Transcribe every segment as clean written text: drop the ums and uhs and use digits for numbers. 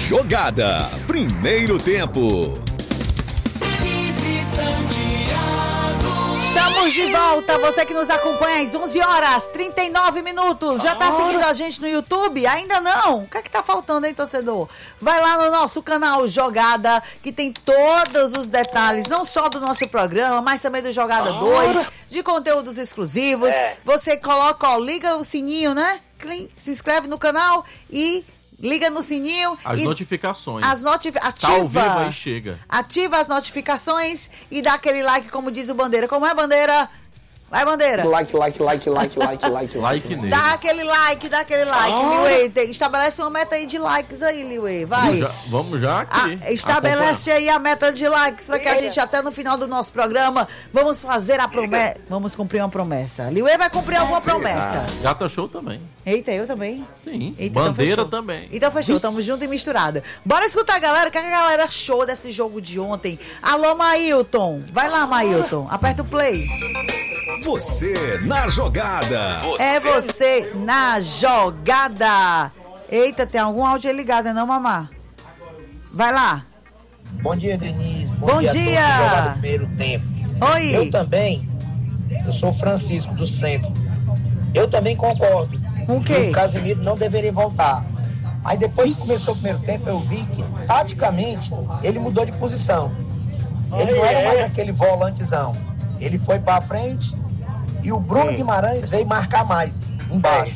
Jogada. Primeiro tempo. Estamos de volta, você que nos acompanha às 11 horas, 39 minutos. Já tá seguindo a gente no YouTube? Ainda não? O que é que tá faltando, hein, torcedor? Vai lá no nosso canal Jogada, que tem todos os detalhes, não só do nosso programa, mas também do Jogada 2, de conteúdos exclusivos. Você coloca, liga o sininho, né? Se inscreve no canal e liga no sininho. As notificações. Ativa. Tá ao vivo aí, chega. Ativa as notificações e dá aquele like, como diz o Bandeira. Como é, Bandeira? Vai, Bandeira. Like. Like nele. Dá aquele like, Liuê. Estabelece uma meta aí de likes aí, Liuê. Vai. Vamos já aqui. Estabelece aí a meta de likes para que a gente, até no final do nosso programa, vamos fazer a promessa. Vamos cumprir uma promessa. Liuê vai cumprir alguma promessa. Gata Show também. Eita, eu também? Sim. Eita, Bandeira então também. Então fechou, tamo junto e misturado. Bora escutar, galera, o que a galera achou desse jogo de ontem. Alô, Mailton. Vai lá, Mailton. Aperta o play. Você na jogada. Você na jogada. Eita, tem algum áudio aí ligado, não, mamá? Vai lá. Bom dia, Denise. Bom dia. A todos que jogaram no primeiro tempo. Oi. Eu sou o Francisco do Centro. Eu também concordo. O quê? O Casemiro não deveria voltar. Aí depois que começou o primeiro tempo, eu vi que, taticamente, ele mudou de posição. Ele não era mais aquele volantezão. Ele foi pra frente e o Bruno Guimarães veio marcar mais embaixo.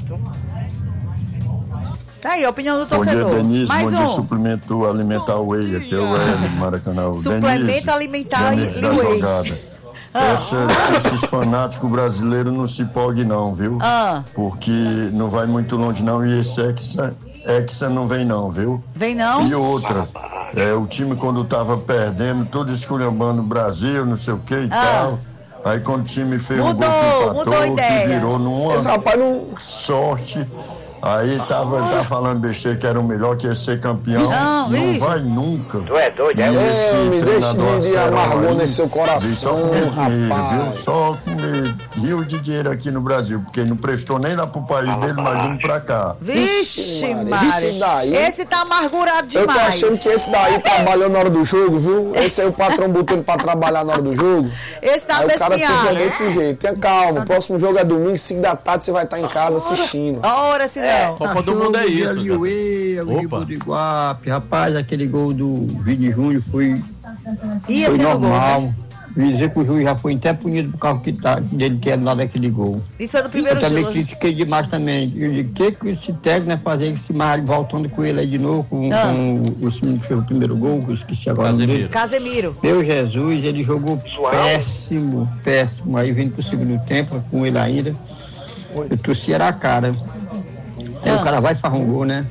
Tá aí, a opinião do torcedor. Bom dia, Denise. Mais bom dia, um. suplemento alimentar Whey. Aqui é o Hélio, Maracanã. Suplemento Denise, alimentar Denise da Whey. jogada. Esses fanáticos brasileiros não se podem não, viu? Porque não vai muito longe não e esse Hexa não vem não, viu? Vem não? E outra, o time quando tava perdendo, todo esculhambando o Brasil, não sei o que e tal. Aí quando o time fez um gol que empatou, que virou numa sorte. Aí tava falando besteira que era o melhor, que ia ser campeão. Não vai nunca. Tu é doido, me deixa de amargor nesse seu coração, rapaz. Só comer rio de dinheiro aqui no Brasil, porque não prestou nem lá pro país dele, mas vindo pra cá. Vixe, Maria. Esse tá amargurado demais. Eu tô achando que esse daí trabalhou na hora do jogo, viu? Esse aí o patrão botou ele pra trabalhar na hora do jogo. Esse tá aí o cara fica bespinhado. desse jeito. Tenha calma, o próximo jogo é domingo, 5 da tarde, você vai estar em casa assistindo. Ora, se não. Copa do Mundo é isso. Opa. Do Iguape. Rapaz, aquele gol do Vini Júnior foi normal. Gol, né? Dizer que o juiz já foi até punido por causa dele ter dado aquele gol. Isso foi do primeiro jogo. Eu também jogo. critiquei demais também. Eu digo, o que esse técnico vai fazer esse Mário voltando com ele aí de novo, com o time que fez o primeiro gol, que eu esqueci agora. Casemiro. Meu Jesus, ele jogou péssimo. Aí vindo pro segundo tempo, com ele ainda. Eu torci era a cara. Aí o cara vai e faz um gol, né?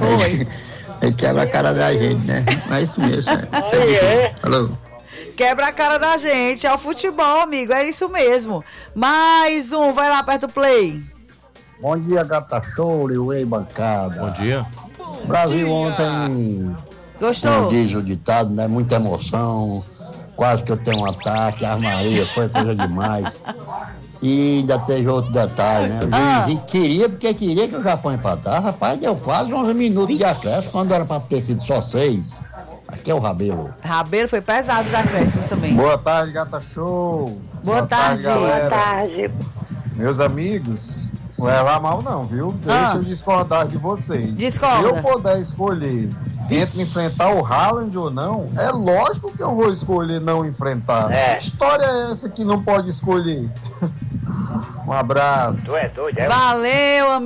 Aí quebra a cara da gente, né? Mas é isso mesmo. Alô? Quebra a cara da gente, é o futebol, amigo, é isso mesmo. Mais um, vai lá, aperta o play. Bom dia, Gata Show, Liuê bancada. Bom dia. O Brasil ontem, gostou? Como diz o ditado, né? Muita emoção, quase que eu tenho um ataque, a armaria, foi coisa demais. E ainda teve outro detalhe, né? Queria que o Japão empatasse, rapaz, deu quase 11 minutos de acréscimo, quando era pra ter sido só 6. Aqui é o Rabelo. Rabelo foi pesado os acréscimos também. Boa tarde, Gata Show. Boa tarde, galera. Boa tarde. Meus amigos, não leva mal não, viu? Deixa eu discordar de vocês. Discorda. Se eu puder escolher entre enfrentar o Haaland ou não, é lógico que eu vou escolher não enfrentar. Que história é essa que não pode escolher? Um abraço. Tu é doido, Valeu, amigo.